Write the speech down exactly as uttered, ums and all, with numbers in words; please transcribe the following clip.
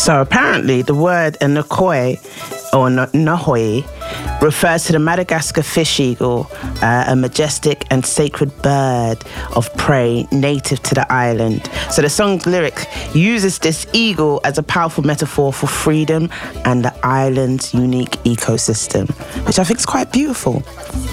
So apparently the word Anokoi or Nahoi refers to the Madagascar fish eagle, uh, a majestic and sacred bird of prey native to the island. So the song's lyric uses this eagle as a powerful metaphor for freedom and the island's unique ecosystem, which I think is quite beautiful.